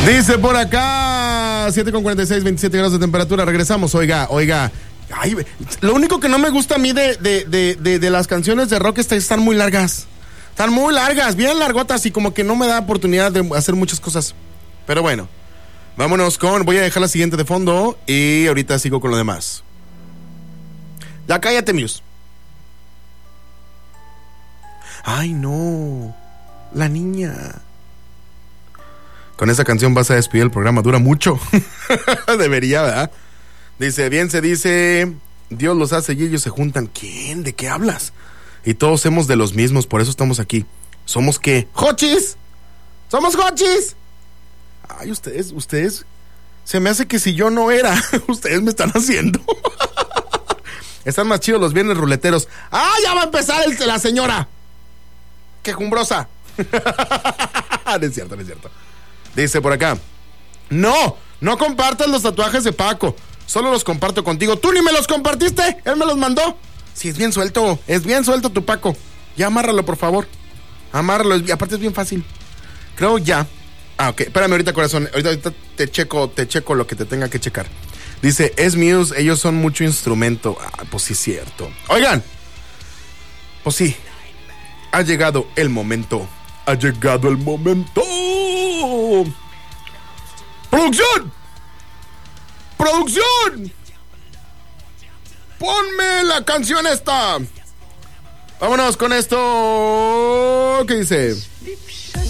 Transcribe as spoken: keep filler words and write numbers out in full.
Dice por acá, siete con cuarenta y seis, veintisiete grados de temperatura. Regresamos, oiga, oiga. Ay, lo único que no me gusta a mí de, de, de, de, de las canciones de rock es que están muy largas. Están muy largas, bien largotas y como que no me da oportunidad de hacer muchas cosas. Pero bueno, vámonos con, voy a dejar la siguiente de fondo y ahorita sigo con lo demás. Ya cállate, Muse. Ay, no, la niña. Con esa canción vas a despedir el programa, dura mucho. Debería, ¿verdad? Dice, bien se dice, Dios los hace y ellos se juntan. ¿Quién? ¿De qué hablas? Y todos somos de los mismos, por eso estamos aquí. ¿Somos qué? ¡Jochis! ¡Somos jochis! Ay, ustedes, ustedes, se me hace que si yo no era, ustedes me están haciendo. Están más chidos los viernes ruleteros. ¡Ah, ya va a empezar el, la señora! ¡Quejumbrosa! No es cierto, no es cierto. Dice por acá, no, no compartas los tatuajes de Paco, solo los comparto contigo. Tú ni me los compartiste, él me los mandó. Sí, es bien suelto, es bien suelto tu Paco. Ya amárralo, por favor. Amárralo, es, aparte es bien fácil. Creo ya. Ah, ok, espérame ahorita, corazón. Ahorita, ahorita te checo, te checo lo que te tenga que checar. Dice, es Muse, ellos son mucho instrumento. Ah, pues sí es cierto. Oigan, pues sí, ha llegado el momento. Ha llegado el momento. ¡Producción! ¡Producción! ¡Ponme la canción esta! Vámonos con esto. ¿Qué dice?